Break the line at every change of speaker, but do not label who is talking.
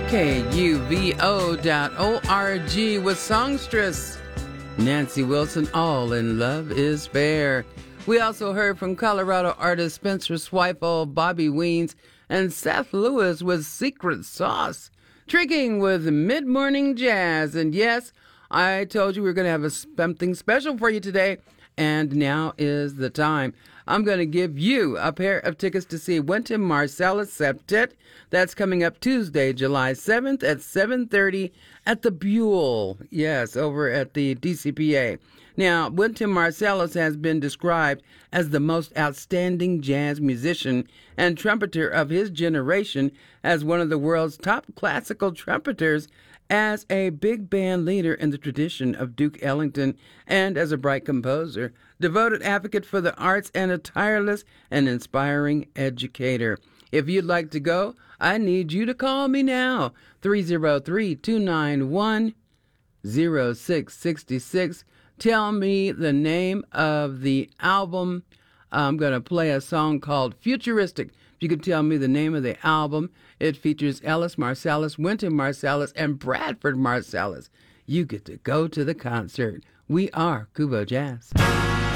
KUVO.org with songstress Nancy Wilson, All in Love is Fair. We also heard from Colorado artist Spencer Swifel, Bobby Weens, and Seth Lewis with Secret Sauce. Tricking with Mid-Morning Jazz. And yes, I told you we were going to have something special for you today. And now is the time. I'm going to give you a pair of tickets to see Wynton Marsalis Septet. That's coming up Tuesday, July 7th at 7:30 at the Buell. Yes, over at the DCPA. Now, Wynton Marsalis has been described as the most outstanding jazz musician and trumpeter of his generation, as one of the world's top classical trumpeters, as a big band leader in the tradition of Duke Ellington, and as a bright composer, devoted advocate for the arts, and a tireless and inspiring educator. If you'd like to go, I need you to call me now, 303-291-0666. Tell me the name of the album. I'm going to play a song called Futuristic. If you could tell me the name of the album. It features Ellis Marsalis, Wynton Marsalis, and Bradford Marsalis. You get to go to the concert. We are Kubo Jazz.